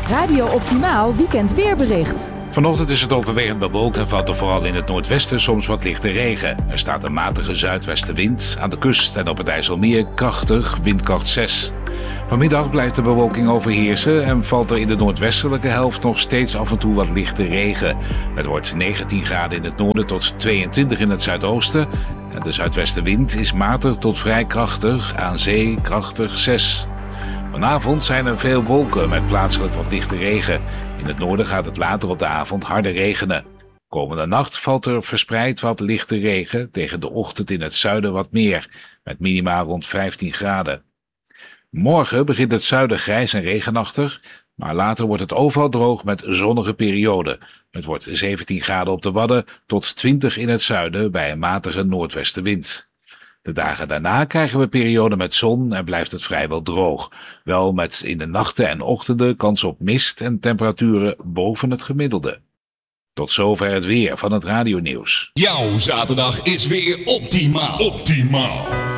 Radio Optimaal Weekend Weerbericht. Vanochtend is het overwegend bewolkt en valt er vooral in het noordwesten soms wat lichte regen. Er staat een matige zuidwestenwind, aan de kust en op het IJsselmeer krachtig, windkracht 6. Vanmiddag blijft de bewolking overheersen en valt er in de noordwestelijke helft nog steeds af en toe wat lichte regen. Het wordt 19 graden in het noorden tot 22 in het zuidoosten. En de zuidwestenwind is matig tot vrij krachtig, aan zee krachtig 6. Vanavond zijn er veel wolken met plaatselijk wat lichte regen. In het noorden gaat het later op de avond harder regenen. Komende nacht valt er verspreid wat lichte regen, tegen de ochtend in het zuiden wat meer, met minima rond 15 graden. Morgen begint het zuiden grijs en regenachtig, maar later wordt het overal droog met zonnige perioden. Het wordt 17 graden op de Wadden tot 20 in het zuiden bij een matige noordwestenwind. De dagen daarna krijgen we perioden met zon en blijft het vrijwel droog. Wel met in de nachten en ochtenden kans op mist en temperaturen boven het gemiddelde. Tot zover het weer van het radionieuws. Jouw zaterdag is weer optimaal. Optimaal.